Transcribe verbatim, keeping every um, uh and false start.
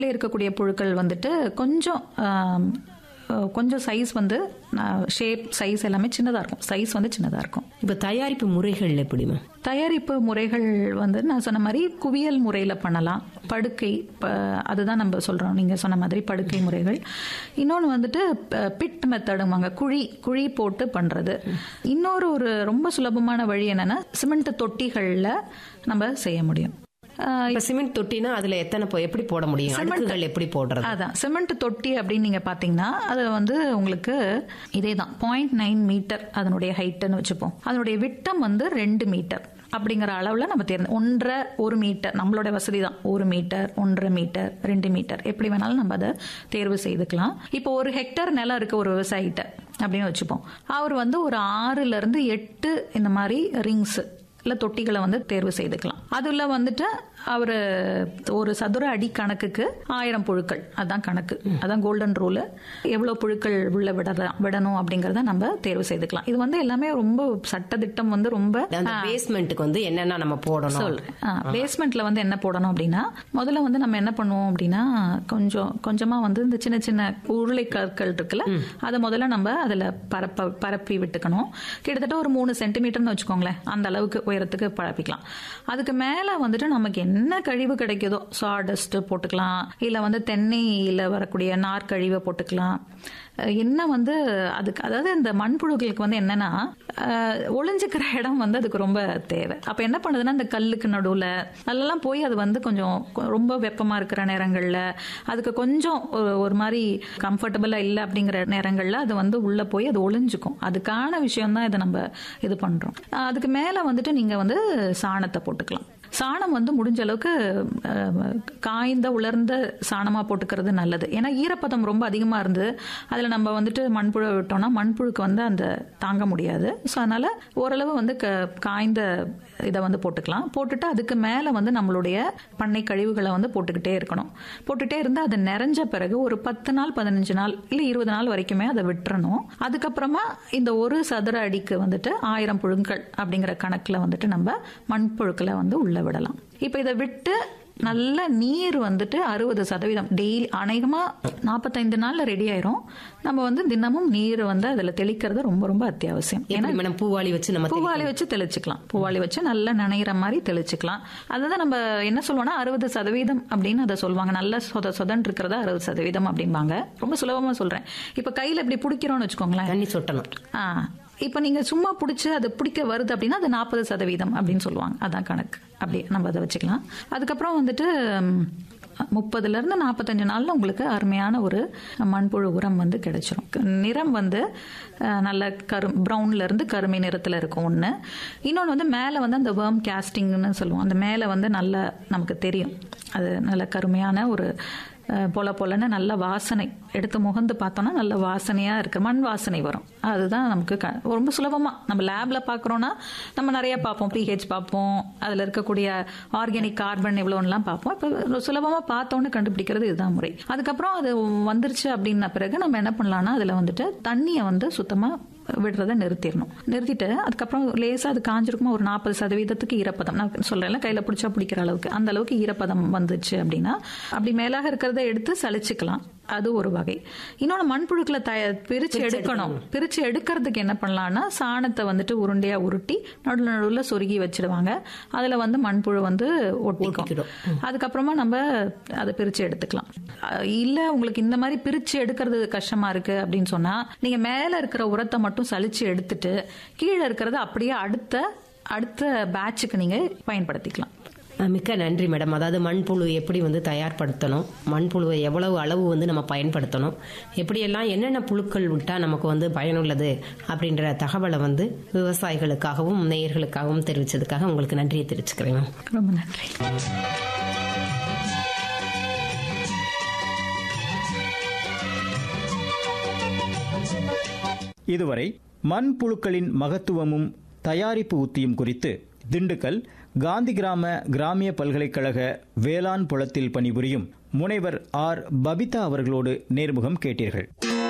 இருக்கக்கூடிய புழுக்கள் வந்துட்டு கொஞ்சம் கொஞ்சம் சைஸ் வந்து ஷேப் சைஸ் எல்லாமே சின்னதாக இருக்கும். சைஸ் வந்து சின்னதாக இருக்கும். இப்போ தயாரிப்பு முறைகள் எப்படிமா? தயாரிப்பு முறைகள் வந்து நான் சொன்ன மாதிரி குவியல் முறையில் பண்ணலாம். படுக்கை அதுதான் நம்ம சொல்கிறோம், நீங்கள் சொன்ன மாதிரி படுக்கை முறைகள். இன்னொன்று வந்துட்டு பிட் மெத்தடுவாங்க, குழி குழி போட்டு பண்ணுறது. இன்னொரு ஒரு ரொம்ப சுலபமான வழி என்னென்னா சிமெண்ட் தொட்டிகளில் நம்ம செய்ய முடியும். சிமெண்ட் தொட்டினா அதுல எத்தனை எப்படி போட முடியும், அடுக்குகள் எப்படி போடுறது? அதான் சிமெண்ட் தொட்டி அப்படின்னு நீங்க பாத்தீங்கன்னா அது வந்து உங்களுக்கு இதே தான் பாயிண்ட் நைன் மீட்டர் அதனுடைய ஹைட்னு வச்சுப்போம். அதனுடைய விட்டம் வந்து ரெண்டு மீட்டர் அப்படிங்கிற அளவுல நம்ம தேர்ந்து ஒன்றரை ஒரு மீட்டர் நம்மளோட வசதி தான். ஒரு மீட்டர், ஒன்றரை மீட்டர், ரெண்டு மீட்டர் எப்படி வேணாலும் நம்ம அதை தேர்வு செய்துக்கலாம். இப்போ ஒரு ஹெக்டர் நிலம் இருக்கு ஒரு விவசாயிட்ட அப்படின்னு வச்சுப்போம். அவர் வந்து ஒரு ஆறுல இருந்து எட்டு இந்த மாதிரி ரிங்ஸ் இல்ல தொட்டிகளை வந்து தேர்வு செய்துக்கலாம். அதுல வந்துட்டு அவரு ஒரு சதுர அடி கணக்குக்கு ஆயிரம் புழுக்கள், அதான் கணக்கு, அதான் கோல்டன் ரூல். எவ்வளவு புழுக்கள் உள்ள விடலாம் விடணும் அப்படிங்கறத நம்ம தேர்வு செய்துக்கலாம். இது வந்து எல்லாமே ரொம்ப சட்டதிட்டம் வந்து ரொம்ப. பேஸ்மெண்ட்டுக்கு வந்து என்னென்ன நம்ம போடணும் சொல்றேன். பேஸ்மெண்ட்ல வந்து என்ன போடணும் அப்படின்னா முதல்ல வந்து நம்ம என்ன பண்ணுவோம் அப்படின்னா கொஞ்சம் கொஞ்சமா வந்து இந்த சின்ன சின்ன உருளை கற்கள் இருக்குல்ல அதை முதல்ல நம்ம அதுல பரப்ப பரப்பி விட்டுக்கணும். கிட்டத்தட்ட ஒரு மூணு சென்டிமீட்டர்னு வச்சுக்கோங்களேன், அந்த அளவுக்கு உயரத்துக்கு பரப்பிக்கலாம். அதுக்கு மேல வந்துட்டு நமக்கு என்ன கழிவு கிடைக்குதோ சாடஸ்ட் போட்டுக்கலாம், இல்ல வந்து தென்னையில வரக்கூடிய நார் கழிவை போட்டுக்கலாம். என்ன வந்து அதுக்கு அதாவது இந்த மண்புழுக்களுக்கு வந்து என்னன்னா ஒளிஞ்சுக்கிற இடம் வந்து அதுக்கு ரொம்ப தேவை. அப்ப என்ன பண்ணுதுன்னா இந்த கல்லுக்கு நடுவுல அதெல்லாம் போய் அது வந்து கொஞ்சம் ரொம்ப வெப்பமா இருக்கிற நேரங்கள்ல அதுக்கு கொஞ்சம் ஒரு மாதிரி கம்ஃபர்டபுளா இல்லை அப்படிங்கிற நேரங்கள்ல அது வந்து உள்ள போய் அது ஒளிஞ்சுக்கும். அதுக்கான விஷயம் தான் இதை நம்ம இது பண்றோம். அதுக்கு மேல வந்துட்டு நீங்க வந்து சாணத்தை போட்டுக்கலாம். சாணம் வந்து முடிஞ்ச அளவுக்கு காய்ந்த உலர்ந்த சாணமா போட்டுக்கிறது நல்லது. ஏன்னா ஈரப்பதம் ரொம்ப அதிகமா இருந்து அதுல நம்ம வந்துட்டு மண்புழு விட்டோம்னா மண்புழுக்கு வந்து அந்த தாங்க முடியாது. ஸோ அதனால ஓரளவு வந்து காய்ந்த இதை வந்து போட்டுக்கலாம். போட்டுட்டு அதுக்கு மேல வந்து நம்மளுடைய பண்ணை கழிவுகளை வந்து போட்டுக்கிட்டே இருக்கணும். போட்டுட்டே இருந்து அது நிறைஞ்ச பிறகு ஒரு பத்து நாள் பதினஞ்சு நாள் இல்ல இருபது நாள் வரைக்குமே அதை விட்டுறணும். அதுக்கப்புறமா இந்த ஒரு சதுர அடிக்கு வந்துட்டு ஆயிரம் புழுக்கள் அப்படிங்கிற கணக்குல வந்துட்டு நம்ம மண்புழுக்களை வந்து உள்ள விடலாம். இப்ப இதை விட்டு நல்ல நீர் வந்துட்டு அறுபது சதவீதம் டெய்லி அநேகமா நாற்பத்தைந்து நாள்ல ரெடி ஆயிரும். நம்ம வந்து தினமும் நீர் வந்து அதுல தெளிக்கிறது ரொம்ப ரொம்ப அத்தியாவசியம். ஏன்னா பூவாளி வச்சு நம்ம பூவாளி வச்சு தெளிச்சுக்கலாம். பூவாளி வச்சு நல்லா நனைகிற மாதிரி தெளிச்சுக்கலாம். அதுதான் நம்ம என்ன சொல்லுவோம்னா அறுபது சதவீதம் அப்படின்னு அதை சொல்லுவாங்க. நல்ல சொத சொதன் இருக்கிறதா அறுபது சதவீதம் அப்படிம்பாங்க. ரொம்ப சுலபமா சொல்றேன். இப்ப கையில இப்படி பிடிக்கிறோம்னு வச்சுக்கோங்களேன், தண்ணி சொட்டணும். ஆஹ் இப்ப நீங்க சும்மா பிடிச்சி அது பிடிக்க வருது அப்படின்னா அது நாற்பது சதவீதம் அப்படின்னு சொல்லுவாங்க. அதான் கணக்கு. அப்படியே நம்ம அதை வச்சுக்கலாம். அதுக்கப்புறம் வந்துட்டு முப்பதுல இருந்து நாற்பத்தஞ்சு நாள்ல உங்களுக்கு அருமையான ஒரு மண்புழு உரம் வந்து கிடைச்சிரும். நிறம் வந்து நல்ல கரு ப்ரௌன்ல இருந்து கருமை நிறத்துல இருக்கும் ஒண்ணு. இன்னொன்று வந்து மேல வந்து அந்த வேர்ம் கேஸ்டிங்னு சொல்லுவோம். அந்த மேல வந்து நல்ல நமக்கு தெரியும் அது நல்ல கருமையான ஒரு பொல பொலன்னு நல்ல வாசனை, எடுத்து முகந்து பார்த்தோம்னா நல்ல வாசனையா இருக்கு, மண் வாசனை வரும். அதுதான் நமக்கு ரொம்ப சுலபமா நம்ம லேப்ல பாக்குறோம்னா நம்ம நிறைய பார்ப்போம், பிஹெச் பார்ப்போம், அதுல இருக்கக்கூடிய ஆர்கானிக் கார்பன் எவ்வளோலாம் பார்ப்போம். இப்போ சுலபமா பார்த்தோன்னு கண்டுபிடிக்கிறது இதுதான் முறை. அதுக்கப்புறம் அது வந்துருச்சு அப்படின்ன பிறகு நம்ம என்ன பண்ணலாம்னா அதுல வந்துட்டு தண்ணியை வந்து சுத்தமா விடுறத நிறுத்திடணும். நிறுத்திட்டு அதுக்கப்புறம் லேசா அது காஞ்சிருக்குமா ஒரு நாற்பது சதவீதத்துக்கு ஈரப்பதம், நான் சொல்றேன் கையில பிடிச்சா பிடிக்கிற அளவுக்கு, அந்த அளவுக்கு ஈரப்பதம் வந்துச்சு அப்படின்னா அப்படி மேலாக இருக்கிறத எடுத்து சலிச்சுக்கலாம். அது ஒரு வகை. இன்னொன்று மண்புழுக்களை பிரிச்சு எடுக்கணும். பிரிச்சு எடுக்கிறதுக்கு என்ன பண்ணலாம்னா சாணத்தை வந்துட்டு உருண்டையா உருட்டி நடுவில் நடுவில் சொருகி வச்சிடுவாங்க. அதுல வந்து மண்புழு வந்து ஒட்டிக்கும். அதுக்கப்புறமா நம்ம அதை பிரிச்சு எடுத்துக்கலாம். இல்ல உங்களுக்கு இந்த மாதிரி பிரிச்சு எடுக்கிறது கஷ்டமா இருக்கு அப்படின்னு சொன்னா நீங்க மேல இருக்கிற உரத்தை மட்டும் சலிச்சு எடுத்துட்டு கீழே இருக்கிறத அப்படியே அடுத்த அடுத்த பேட்சுக்கு நீங்க பயன்படுத்திக்கலாம். மிக்க நன்றி மேடம். அதாவது மண்புழு எப்படி வந்து தயார்படுத்தணும், மண்புழுவை எவ்வளவு அளவு வந்து நம்ம பயன்படுத்தணும், எப்படியெல்லாம் என்னென்ன புழுக்கள் விட்டால் நமக்கு வந்து பயனுள்ளது அப்படின்ற தகவலை வந்து விவசாயிகளுக்காகவும் நேயர்களுக்காகவும் தெரிவித்ததுக்காக உங்களுக்கு நன்றியை தெரிவிச்சுக்கிறேன் மேம். ரொம்ப நன்றி. இதுவரை மண்புழுக்களின் மகத்துவமும் தயாரிப்பு உத்தியும் குறித்து திண்டுக்கல் காந்தி கிராம கிராமிய பல்கலைக்கழக வேளாண் புலத்தில் பணிபுரியும் முனைவர் ஆர் பபிதா அவர்களோடு நேர்முகம் கேட்டீர்கள்.